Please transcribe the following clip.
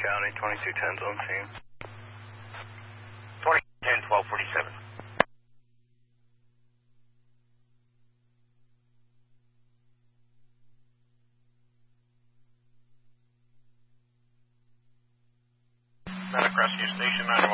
County, 2210's on scene. 2010, 1247. Santa Rescue Station 9.